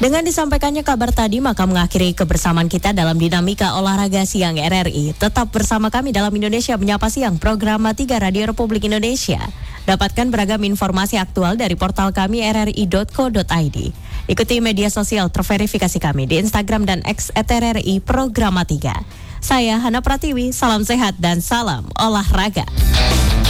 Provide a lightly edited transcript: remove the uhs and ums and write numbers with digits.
Dengan disampaikannya kabar tadi, maka mengakhiri kebersamaan kita dalam dinamika olahraga siang RRI. Tetap bersama kami dalam Indonesia Menyapa Siang, program 3 Radio Republik Indonesia. Dapatkan beragam informasi aktual dari portal kami rri.co.id. Ikuti media sosial terverifikasi kami di Instagram dan X @RRI Programa 3. Saya Hana Pratiwi, salam sehat dan salam olahraga.